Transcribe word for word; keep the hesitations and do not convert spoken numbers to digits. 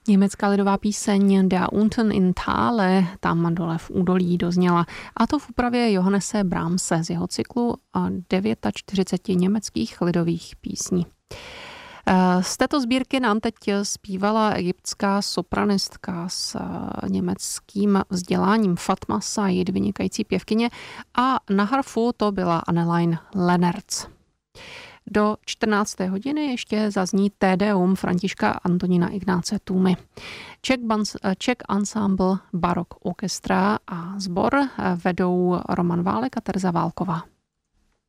Německá lidová píseň Der unten in Thale, tam dole v údolí, dozněla. A to v úpravě Johannese Brahmse z jeho cyklu čtyřicet devět německých lidových písní. Z této sbírky nám teď zpívala egyptská sopranistka s německým vzděláním Fatma Said, vynikající pěvkyně, a na harfu to byla Annelein Lennertz. Do čtrnácté hodiny ještě zazní Te Deum Františka Antonína Ignáce Tůmy. Czech, Czech Ensemble Barok Orchestra a sbor vedou Roman Válek a Tereza Válková.